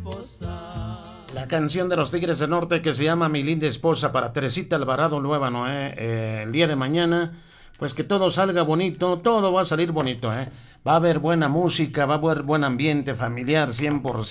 La canción de los Tigres del Norte que se llama Mi linda esposa para Teresita Alvarado Nueva Noé, el día de mañana. Pues que todo salga bonito, todo va a salir bonito, ¿eh? Va a haber buena música, va a haber buen ambiente familiar 100%.